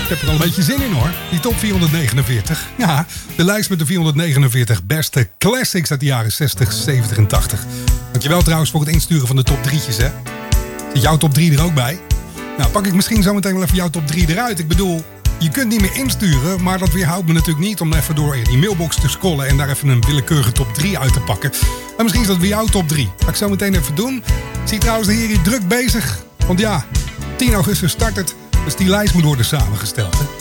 Ik heb er al een beetje zin in hoor. Die top 449. Ja, de lijst met de 449 beste classics uit de jaren 60, 70 en 80. Dankjewel trouwens voor het insturen van de top 3'tjes, hè. Zit jouw top 3 er ook bij? Nou, pak ik misschien zo meteen wel even jouw top 3 eruit. Ik bedoel, je kunt niet meer insturen, maar dat weerhoudt me natuurlijk niet om even door die mailbox te scrollen en daar even een willekeurige top 3 uit te pakken. En misschien is dat weer jouw top 3. Ga ik zo meteen even doen. Ik zie trouwens de heer hier druk bezig. Want ja, 10 augustus start het, dus die lijst moet worden samengesteld, hè.